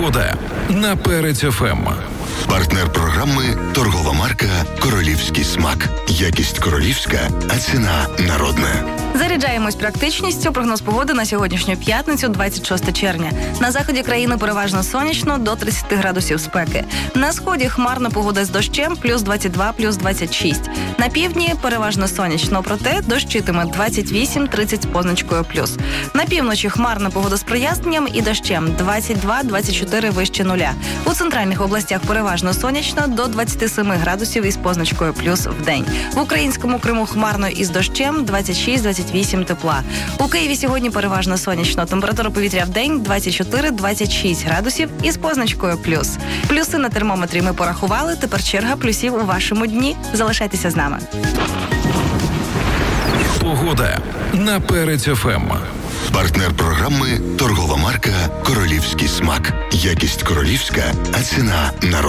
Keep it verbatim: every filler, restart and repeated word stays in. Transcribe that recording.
Погода на Перець еф ем. Партнер програми – торгова марка «Королівський смак». Якість королівська, а ціна народна. Заряджаємось практичністю. Прогноз погоди на сьогоднішню п'ятницю, двадцять шостого червня. На заході країни переважно сонячно, до тридцять градусів спеки. На сході хмарна погода з дощем, плюс двадцять два, плюс двадцять шість. На півдні переважно сонячно, проте дощитиме двадцять вісім, тридцять з позначкою плюс. На півночі хмарна погода з проясненням і дощем, двадцять два, двадцять чотири вище нуля. У центральних областях переважно сонячно, до двадцять сім градусів із позначкою плюс в день. В українському Криму хмарно із дощем, двадцять шість, двадцять вісім тепла. У Києві сьогодні переважно сонячно. Температура повітря в день двадцять чотири, двадцять шість градусів із позначкою плюс. Плюси на термометрі ми порахували, тепер черга плюсів у вашому дні. Залишайтеся з нами. Погода на Перець еф ем. Партнер програми – торгова марка «Королівський смак». Якість королівська, а ціна народна.